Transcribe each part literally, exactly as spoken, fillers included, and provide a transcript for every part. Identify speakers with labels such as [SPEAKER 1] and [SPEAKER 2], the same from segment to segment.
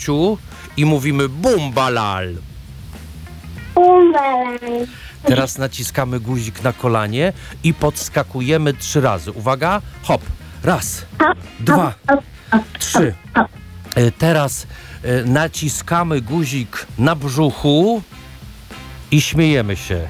[SPEAKER 1] babciu i mówimy bumbalal.
[SPEAKER 2] Bumbalal.
[SPEAKER 1] Teraz naciskamy guzik na kolanie i podskakujemy trzy razy. Uwaga, hop. Raz,
[SPEAKER 2] Hop,
[SPEAKER 1] dwa,
[SPEAKER 2] hop, hop, hop,
[SPEAKER 1] trzy.
[SPEAKER 2] hop.
[SPEAKER 1] E, Teraz e, naciskamy guzik na brzuchu i śmiejemy się.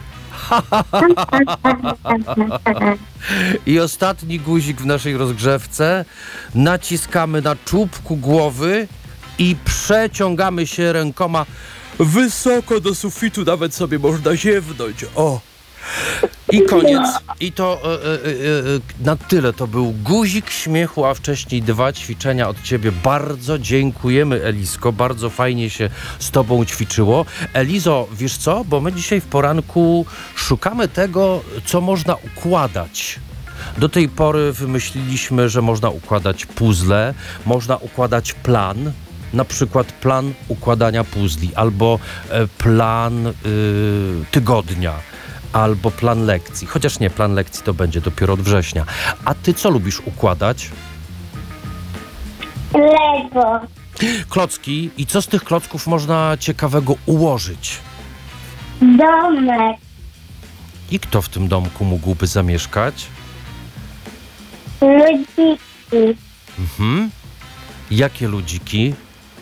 [SPEAKER 1] I ostatni guzik w naszej rozgrzewce. Naciskamy na czubku głowy i przeciągamy się rękoma wysoko do sufitu, nawet sobie można ziewnąć. O! I koniec. I to e, e, e, na tyle. To był guzik śmiechu, a wcześniej dwa ćwiczenia od ciebie. Bardzo dziękujemy, Elisko. Bardzo fajnie się z tobą ćwiczyło. Elizo, wiesz co? Bo my dzisiaj w poranku szukamy tego, co można układać. Do tej pory wymyśliliśmy, że można układać puzzle, można układać plan, na przykład plan układania puzli, albo e, plan y, tygodnia, albo plan lekcji. Chociaż nie, plan lekcji to będzie dopiero od września. A ty co lubisz układać?
[SPEAKER 2] Lego.
[SPEAKER 1] Klocki. I co z tych klocków można ciekawego ułożyć?
[SPEAKER 2] Domek.
[SPEAKER 1] I kto w tym domku mógłby zamieszkać?
[SPEAKER 2] Ludziki.
[SPEAKER 1] Mhm. Jakie ludziki?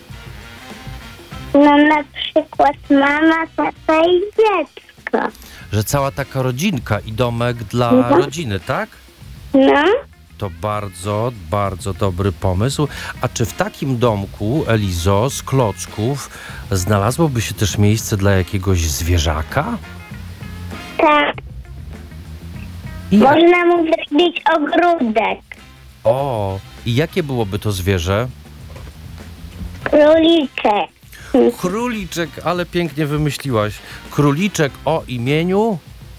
[SPEAKER 2] No na przykład mama, tata i dziecko.
[SPEAKER 1] Że cała taka rodzinka i domek dla
[SPEAKER 2] Mhm.
[SPEAKER 1] rodziny, tak?
[SPEAKER 2] No,
[SPEAKER 1] To bardzo, bardzo dobry pomysł. A czy w takim domku, Elizo, z klocków znalazłoby się też miejsce dla jakiegoś zwierzaka?
[SPEAKER 2] tak.
[SPEAKER 1] I jak?
[SPEAKER 2] Można mu zrobić ogródek.
[SPEAKER 1] O, i jakie byłoby to zwierzę?
[SPEAKER 2] Króliczek.
[SPEAKER 1] Króliczek, ale pięknie wymyśliłaś. Króliczek o imieniu?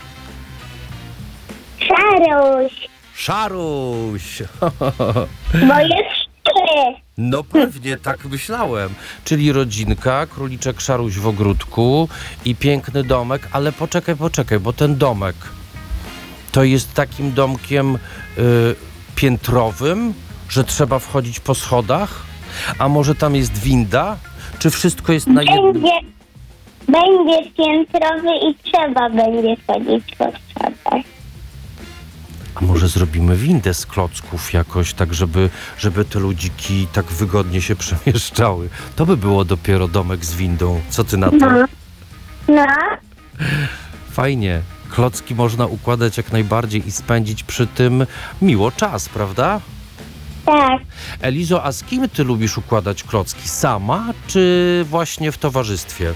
[SPEAKER 2] Szaruś.
[SPEAKER 1] Szaruś.
[SPEAKER 2] Bo jest szczury.
[SPEAKER 1] No pewnie, tak myślałem. Czyli rodzinka, króliczek Szaruś w ogródku i piękny domek, ale poczekaj, poczekaj, bo ten domek to jest takim domkiem y, piętrowym, że trzeba wchodzić po schodach? A może tam jest winda? Czy wszystko jest na jednym...
[SPEAKER 2] Będzie, będzie piętrowy i trzeba będzie chodzić po schodach.
[SPEAKER 1] A może zrobimy windę z klocków jakoś, tak żeby, żeby te ludziki tak wygodnie się przemieszczały? To by było dopiero domek z windą. Co ty na to?
[SPEAKER 2] No. No,
[SPEAKER 1] Fajnie. Klocki można układać jak najbardziej i spędzić przy tym miło czas, prawda?
[SPEAKER 2] tak.
[SPEAKER 1] Elizo, a z kim ty lubisz układać klocki? Sama, czy właśnie w towarzystwie?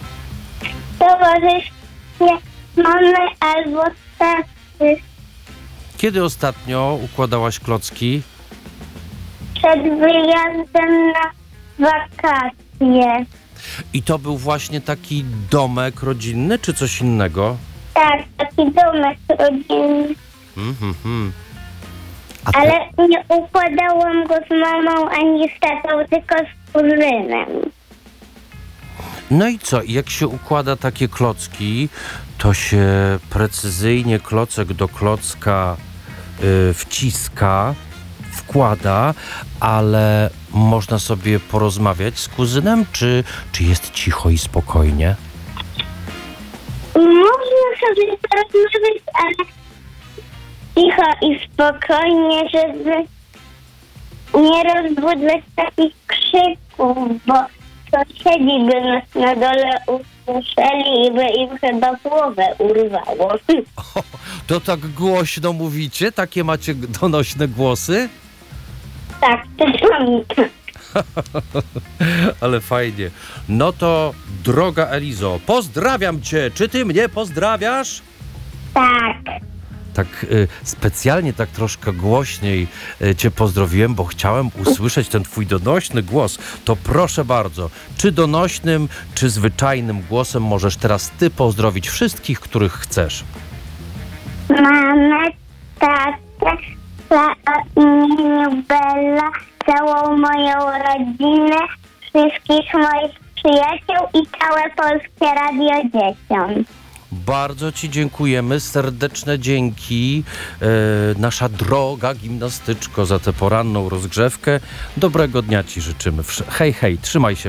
[SPEAKER 2] Towarzystwie mamy albo taty.
[SPEAKER 1] Kiedy ostatnio układałaś klocki?
[SPEAKER 2] Przed wyjazdem na wakacje.
[SPEAKER 1] I to był właśnie taki domek rodzinny, czy coś innego?
[SPEAKER 2] Tak, taki domek rodzinny.
[SPEAKER 1] Mhm, mhm. A ty...
[SPEAKER 2] Ale nie układałam go z mamą ani z tatą, tylko z kuzynem.
[SPEAKER 1] No i co? I jak się układa takie klocki, to się precyzyjnie klocek do klocka y, wciska, wkłada, ale można sobie porozmawiać z kuzynem, czy, czy jest cicho i spokojnie?
[SPEAKER 2] Można sobie porozmawiać, ale cicho i spokojnie, żeby nie rozbudzać takich krzyków, bo sąsiedzi by nas na dole usłyszeli i by im chyba głowę urwało.
[SPEAKER 1] O, to tak głośno mówicie? Takie macie donośne głosy?
[SPEAKER 2] Tak, czasami tak.
[SPEAKER 1] Ale fajnie. No to, droga Elizo, pozdrawiam cię. Czy ty mnie pozdrawiasz?
[SPEAKER 2] Tak.
[SPEAKER 1] Tak y, specjalnie, tak troszkę głośniej y, cię pozdrowiłem, bo chciałem usłyszeć ten twój donośny głos. To proszę bardzo, czy donośnym, czy zwyczajnym głosem możesz teraz ty pozdrowić wszystkich, których chcesz?
[SPEAKER 2] Mamę, tatę, o imieniu Bella, całą moją rodzinę, wszystkich moich przyjaciół i całe Polskie Radio Dzieciom.
[SPEAKER 1] Bardzo ci dziękujemy, serdeczne dzięki, e, nasza droga gimnastyczko, za tę poranną rozgrzewkę. Dobrego dnia ci życzymy. Hej, hej, trzymaj się.